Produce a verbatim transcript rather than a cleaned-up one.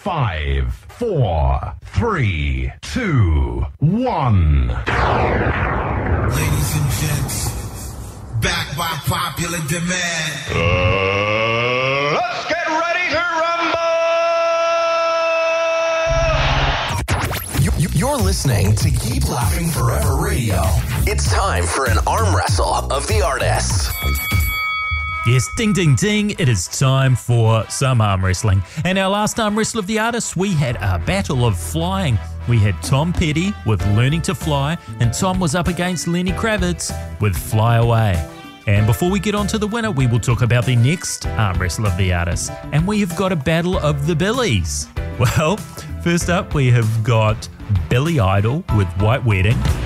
Five, four, three, two, one. Ladies and gents, back by popular demand. Uh, let's get ready to rumble! You, you, you're listening to Keep Laughing Forever Radio. It's time for an arm wrestle of the artists. Yes, ding, ding, ding. It is time for some arm wrestling. And our last arm wrestle of the artists, we had a battle of flying. We had Tom Petty with Learning to Fly, and Tom was up against Lenny Kravitz with Fly Away. And before we get on to the winner, we will talk about the next arm wrestle of the artists. And we have got a battle of the Billies. Well, first up, we have got Billy Idol with White Wedding.